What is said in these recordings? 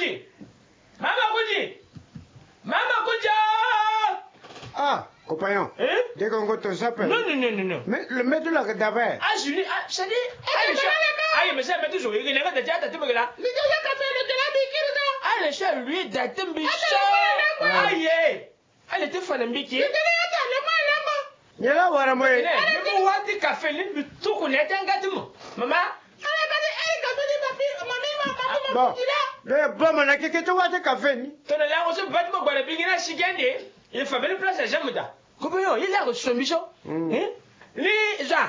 Goudji. Maman Goudji. Maman Goudji. Ah, compagnon. Dès qu'on te s'appelle. Non. Mais le maître là que t'avais. Ah, Julie, ça dit. Ah, mais ça m'a toujours. Il n'a pas déjà t'as tout là. Ah, le chat, lui, t'as bicha. Aïe. Elle était fan de Biki. Il y a là où elle est. Mais vous avez café, lui, tout qu'on est un gâteau. Maman. Bon, bon, on a quelque chose à café. Ton là, on se bat pour la bigina chigande. Il faut bien place à Jamuda. Comment il a reçu son bichon? Les gens,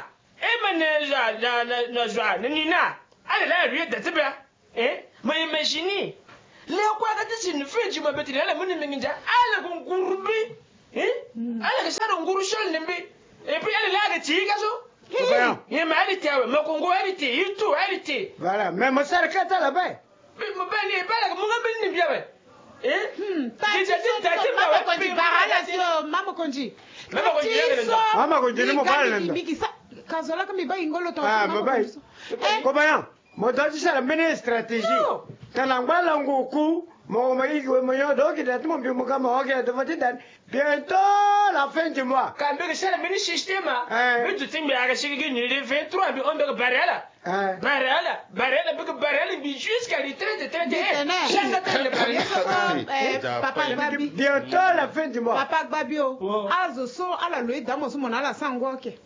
Nina, allez là, lui, de Tibia. Mais imaginez, les quoi que tu ne fais, tu m'as bêté la monnaie Minja, allez, on gourbi. Allez, ça, on gourchon, et puis elle est là, le tigazo. Il m'a arrêté, mais Congo arrêté, il tout arrêté. Voilà, mais mon sœur, qu'est-ce que là-bas? Mais mon père n'est pas là, mon père n'est bien. Mama Konji, mo bala nda. Kazola kami ba ingolo to. Ah, babai. Compagnon, mo doji sala mene stratégie. Tanangbala ngoku, mo maigi mo yo do ki dat mo bi mo kama oke de vati dan. Bientôt la fin du mois. Quand be sala mene système. Mais tu timbe aga shigi ni le 23 bi on be barela. Barela be jusqu'à les 30. Papa Babi. Bientôt la fin du mois. Papa Babio. Azo so ala loe damo so mona la sangoke.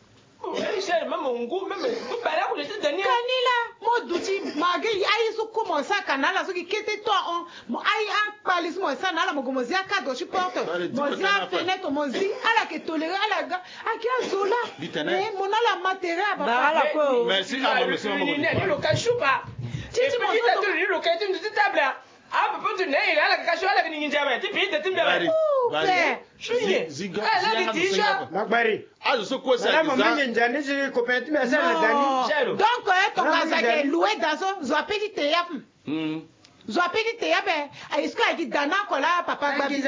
Kanila, mo duti mage ayi so comment ça kanala so ki kete to on mo ayi an palis mo ça nala mo gomozi akado chi porte mo zia fenêtre mo zi ala ke toléré ala ga akia zola mais mo nala matériel ba ko merci merci ni lo kashupa titi mo to ni lo kete ndi table ah papa tu ne il ala kashu ala ni njaba ti bi de timbe Ziga, Magbari. Ah, je sais quoi ça. La maman njani si kopenti mais ça la dani. Donc ton casa loué dans son zo petit théâtre. Zo petit théâtre est-ce que dit dana kola papa Babi.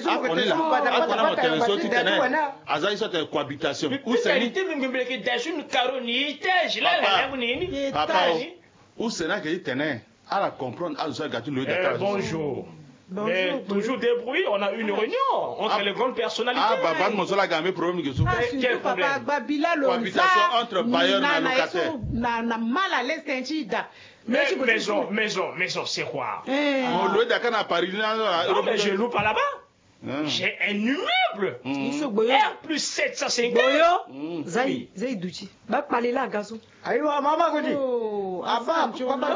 Aza ils sont en cohabitation. Où c'est ni timbe que dashun karoni tej la la ni. Papa. Où c'est là que dit tenait à la comprendre à ce gâteau loué d'accord. Bonjour. Mais toujours des bruits, on a une réunion entre les grandes personnalités. Ah, papa, mon seul a gagné problème que quel problème? Cohabitation entre bailleurs et locataires. Na mal à l'aise t'inchida. Maison, c'est quoi? Mon loué d'accord à Paris. Non, mais je loue pas là-bas. J'ai un immeuble. R plus 750. Boyo, Zai Douchi. Va parler là, gazon. Aïwa, maman Goudi. Papa,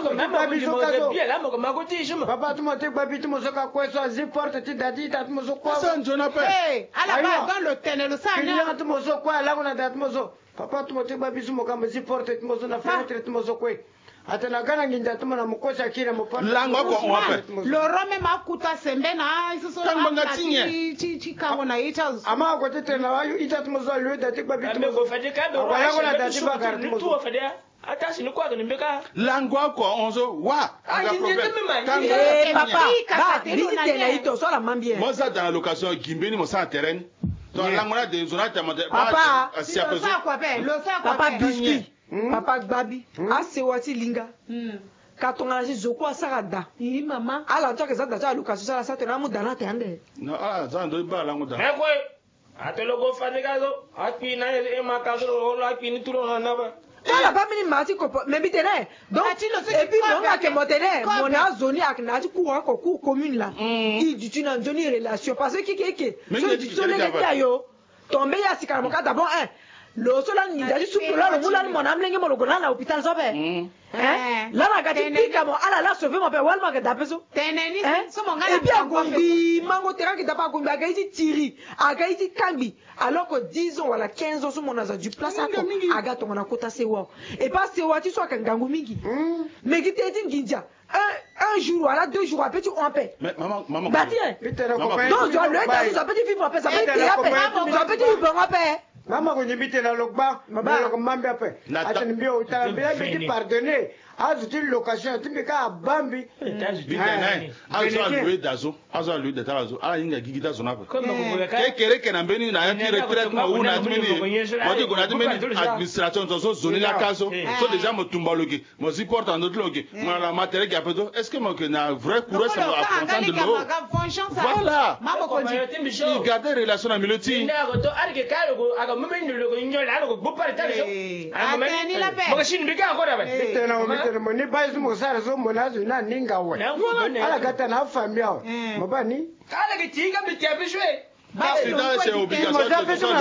papa, tu m'as dit, babi, tu m'as dit, quoi, soit zipporte, tu t'as dit, tu m'as dit, quoi, ça, je n'ai pas. À la base, dans le tenel, le sang, tu m'as dit, quoi, là, on a dit, papa, tu m'as dit, babi, tu m'as dit, zipporte, tu m'as dit, fenêtre, tu m'as dit, quoi. Atana kana nginja tu mana mukosa kila mupata. Lango kwa wape. Loro me makuta sembena iso so. Kanga tinye. Chi kawo na ita. Ama ko tete na wayu ita tu mozo lwe dati babi tu. Me go fadi ka be. Wala ko na dati ba gar tu mozo. Ata si ni kwa ni mbeka. Lango kwa onzo wa. Aga problème. Papa, visite na ito so la mambie. Moi ça dans la location Gimbeni mo ça terrain. Donc lango na de zona ta mode. Papa, papa biscuit. Papa Babi, assez wati linga. Katonga zoko asarada. Maman. Ala tchaka za dacha location sala sa tena mudana tende. Non, ah, ça ndo ba lango da. Mais quoi? Atelo go fanigazo, api na e makazo lo api ni tulo na ba. Ala ba mini mati ko mais bitene. Donc et puis non ka ke motene, mon azoni ak na ti ku ko ku commune là. Il dit tu n'en donne relation parce que keke. So dit so le yo. Tombe ya sikara moka d'abord un. Lo so la ni dali supu la lo mula ni mona mlenge mo logo na hôpital so be. La na ga ti pika mo ala la sauver mo pe walma ga dapeso. Teneni so mo ngala. Et puis agombi mango terrain qui tapa agombi aga iti tiri, aga iti kambi. Alors que 10 ans wala 15 ans so mo na za du place ako aga to na kota sewa. Et pas sewa ti so kangangu mingi. Mais qui te dit nginja. Un jour, voilà, 2 jours, après tu en paix. Mais maman. Bah tiens. Donc, tu as le temps, ça peut te vivre en paix, ça peut te paix. Ça peut te vivre en paix. Mama ko nyibite na lokba, mama ko mambe ape. Ata mbio utambia biti pardonner. azuti location timbika bambi azo loué dazo azo loué de talazo ala yinga gigita zonako kekere na mbeni na yati retraite ma una timini modi ko na timini administration zo zoni la kaso so déjà mo tumbaloki mo support en d'autres loki mo la matériel qui apeto est-ce que mo que na vrai courage ça va prendre de l'eau voilà il garde relation na miloti to arke kare go aga mumeni logo nyola ala go bopare taleso ateni la pe mo shin bika ko da ba tena mo ni baizu mo sara so mo nazo na ninga we ala gata na famia mo bani ala ke tiga bi tiabe shwe c'est obligatoire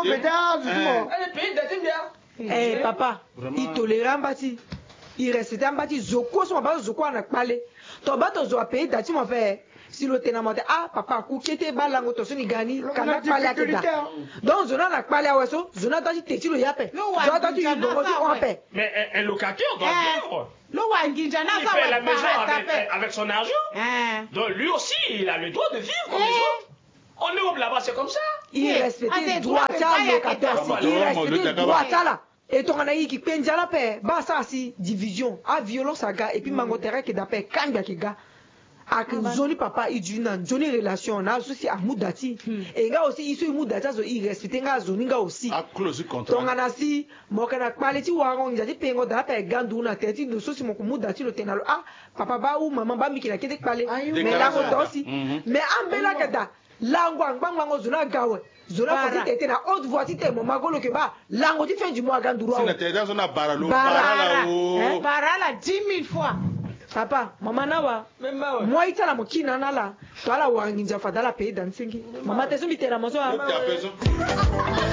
papa il tolère mbati il reste mbati zoko so ba zoko na kpale to ba to zo payer dati mo fait si le tenant ah papa ku kete balango to so ni gani kana kpale akeda donc zona na kpale aweso zona dati tetilo yape zo dati yibongo ti on paie mais un locataire doit vivre. Il paie la maison avec son argent. Donc lui aussi, il a le droit de vivre comme les autres. En Europe là-bas, c'est comme ça. Il respecte droit à locataire. Il respecte droit à la. Et ton anaï qui peine la paix, bah ça si division, à violence à gars et puis mangotere qui d'appel kanga qui gars. A zoni papa il dit nan zoni relation na aussi à moudati. Et gars aussi il se moudati il respecte nga zoni nga aussi. A close contrat. Ton anasi mo kana quality waron njati pengo da pa gandu na teti no so si mo moudati lo tenalo ah papa ba ou maman ba mikina kete kpale. Mais là on aussi. Mais ambela kada lango ngbango zona gawe. Zona ko tete na haute voix tete mo magolo ke ba lango ti fin du mois ganduru. C'est la tete zona baralo barala 10 000 fois. Papa, maman nawa. Moi itala mokina nala. Twala wanginja fadala pe dansingi. Mama teso mitera mozo.